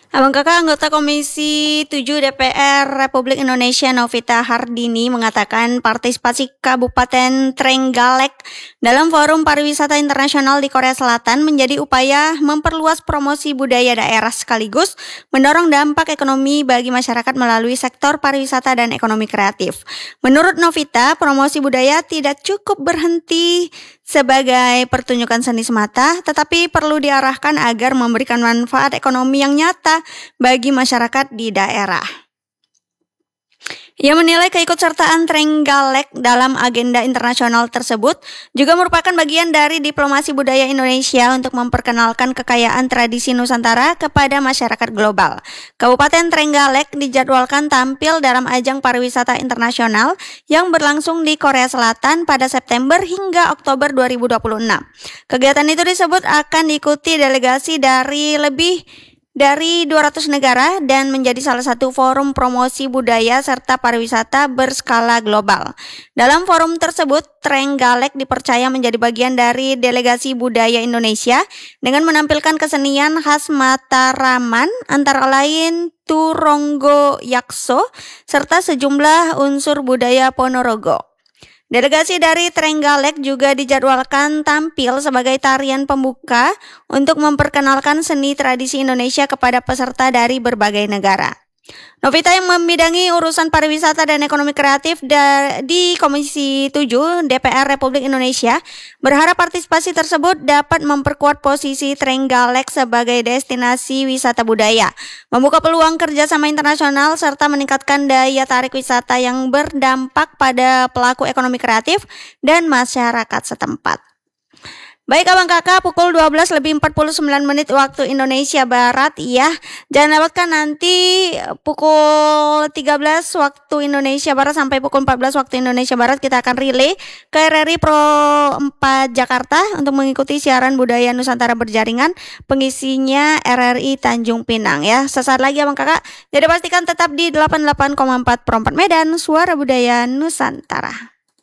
Abang Kakak anggota Komisi 7 DPR Republik Indonesia Novita Hardini mengatakan partisipasi Kabupaten Trenggalek dalam Forum Pariwisata Internasional di Korea Selatan menjadi upaya memperluas promosi budaya daerah sekaligus mendorong dampak ekonomi bagi masyarakat melalui sektor pariwisata dan ekonomi kreatif. Menurut Novita, promosi budaya tidak cukup berhenti sebagai pertunjukan seni semata, tetapi perlu diarahkan agar memberikan manfaat ekonomi yang nyata bagi masyarakat di daerah. Ia menilai keikutsertaan Trenggalek dalam agenda internasional tersebut juga merupakan bagian dari diplomasi budaya Indonesia untuk memperkenalkan kekayaan tradisi Nusantara kepada masyarakat global. Kabupaten Trenggalek dijadwalkan tampil dalam ajang pariwisata internasional yang berlangsung di Korea Selatan pada September hingga Oktober 2026. Kegiatan itu disebut akan diikuti delegasi dari lebih dari 200 negara dan menjadi salah satu forum promosi budaya serta pariwisata berskala global. Dalam forum tersebut, Trenggalek dipercaya menjadi bagian dari delegasi budaya Indonesia dengan menampilkan kesenian khas Mataraman antara lain Turonggo Yakso serta sejumlah unsur budaya Ponorogo. Delegasi dari Trenggalek juga dijadwalkan tampil sebagai tarian pembuka untuk memperkenalkan seni tradisi Indonesia kepada peserta dari berbagai negara. Novita yang membidangi urusan pariwisata dan ekonomi kreatif di Komisi 7 DPR Republik Indonesia berharap partisipasi tersebut dapat memperkuat posisi Trenggalek sebagai destinasi wisata budaya, membuka peluang kerjasama internasional serta meningkatkan daya tarik wisata yang berdampak pada pelaku ekonomi kreatif dan masyarakat setempat. Baik abang kakak, pukul 12:49 waktu Indonesia Barat ya. Jangan lewatkan nanti pukul 13 waktu Indonesia Barat sampai pukul 14 waktu Indonesia Barat kita akan relay ke RRI Pro 4 Jakarta untuk mengikuti siaran budaya Nusantara berjaringan. Pengisinya RRI Tanjung Pinang ya. Sesaat lagi abang kakak. Jadi pastikan tetap di 88,4 Pro 4 Medan, Suara Budaya Nusantara.